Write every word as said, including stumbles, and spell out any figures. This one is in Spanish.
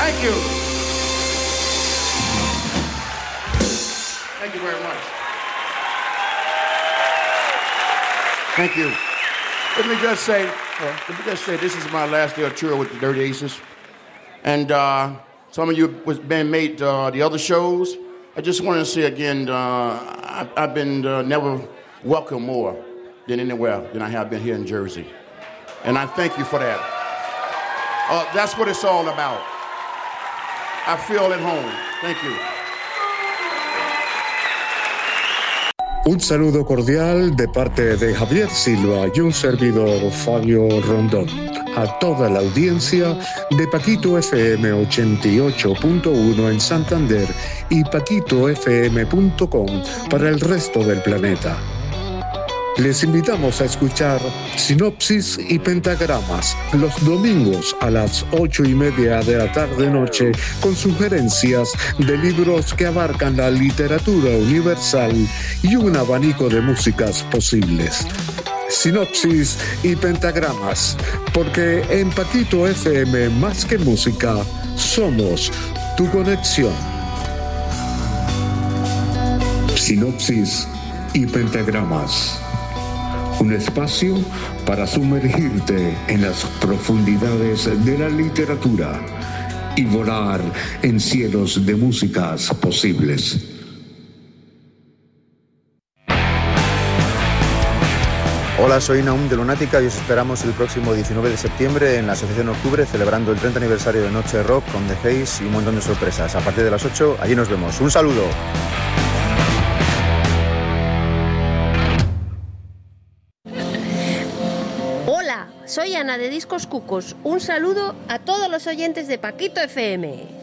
Thank you. Thank you very much. Thank you. Let me just say, well, let me just say, this is my last day of tour with the Dirty Aces. And uh, some of you was been made uh, the other shows. I just want to say again, uh, I, I've been uh, never welcome more than anywhere than I have been here in Jersey. And I thank you for that. Uh, that's what it's all about. I feel at home. Thank you. Un saludo cordial de parte de Javier Silva y un servidor Fabio Rondón a toda la audiencia de Paquito F M ochenta y ocho punto uno en Santander y paquito f m punto com para el resto del planeta. Les invitamos a escuchar Sinopsis y Pentagramas los domingos a las ocho y media de la tarde-noche con sugerencias de libros que abarcan la literatura universal y un abanico de músicas posibles. Sinopsis y Pentagramas, porque en Paquito F M más que música, somos tu conexión. Sinopsis y Pentagramas. Un espacio para sumergirte en las profundidades de la literatura y volar en cielos de músicas posibles. Hola, soy Naum de Lunática y os esperamos el próximo diecinueve de septiembre en la Asociación Octubre, celebrando el treinta aniversario de Noche Rock con The Haze y un montón de sorpresas. A partir de las ocho, allí nos vemos. ¡Un saludo! Soy Ana de Discos Cucos. Un saludo a todos los oyentes de Paquito F M.